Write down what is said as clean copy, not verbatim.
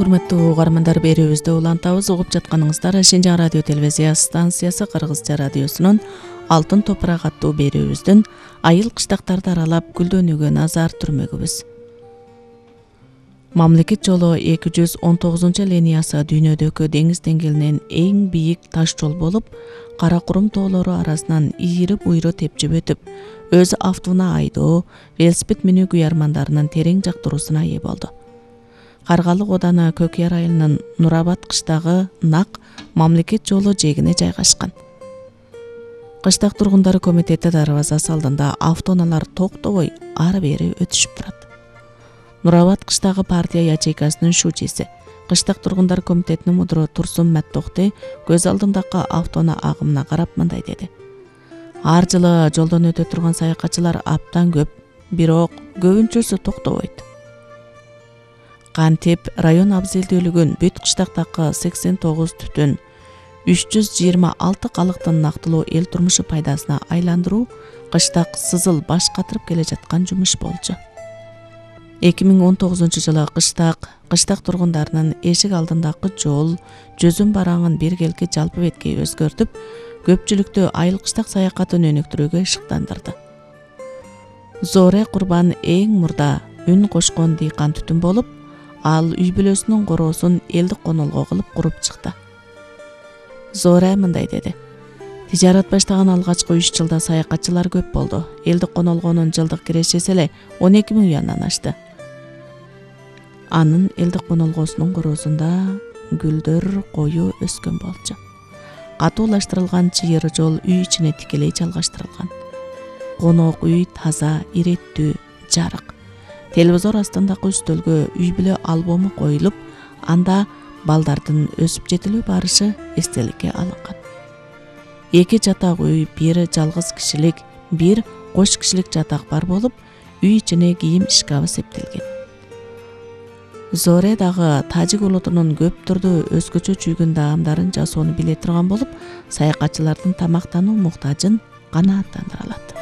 Урматтуу угармандар, берүүбүздө улантабыз. Угуп жатканыңыздар Шинжаң радио телевизия станциясы Кыргызча радиосунун Алтын топурак аттуу берүүбүздүн айыл кыштактарды аралап гүлдөнүүгө назар түрмөгүбүз. Мамлекет жолу 219 линиясы дүйнөдөгү деңиз деңгээлинен эң бийик таш жол болуп, Кара Курум тоолору арасынан ийри буйру тепчип өтүп, өз автууна айдоо, велосипед минүү күйөрмандарынын терең жактыруусуна ээ болду. Каргалык ооданы Көкъяр айылынын Нурабад кыштагы Нак мамлекет жолу жээгине жайгашкан. Кыштак тургундары комитети дарбазасы алдында автоунаалар токтобой ары-бери өтүшүп турат. Нурабад кыштагы партия ячейкасынын шучиси, Кыштак тургундар комитетинин мудуру Турсун Мәттокти көз алдындагы автоунаа агымына карап мындай деди. Ар жылы жолдон өтө турган саякатчылар аптан көп, бирок көбүнчөсү токтобойт. Кантип район абзелдүүлүгүн бүт кыштактагы 89 түтүн 326 калыктын нактылуу эл турмушу пайдасына айландыруу кыштак сызыл баш катырып келе жаткан жумуш болчу. 2019 жылы кыштак тургундарынын эшик алдындагы жол жүзүм бараңын биргелки жалпы бетке өзгөртүп, көпчүлүктү айыл кыштак саякатын өнүктүрүүгө ышыктандырды. Зоре Курбан эң мурда үн кошкон дыйкан түтүн болуп, ал үй бүлөсүнүн короосун элдик конолго кылып куруп чыкты. Зоре мындай деди. Тижарат баштаган алгачкы 3 жылда саякатчылар көп болду. Элдик конолгонун жылдык кирешеси эле 12 000 юандан ашты. Анын элдик конолгосунун короосунда гүлдөр кою өскөн болчу. Катуулаштырылган чыйыр жол үй ичине тикелей жалгаштырылган. Конок үй таза, иреттүү, жарык. Телевизор астындагы үстөлгө үй бүлө альбому коюлуп, анда балдардын өсүп жетилүү барышы эстеликке алынган. 2 жатак үй, 1 жалгыз кишилик, 1 кош кишилик жатак бар болуп, үй ичине кийим шкафы септелген. Зоре дагы тажик улутунун көп түрдүү өзгөчө чүйгүн даамдарын жасоону биле турган болуп, саякатчылардын тамактануу муктажын канааттандыра алат.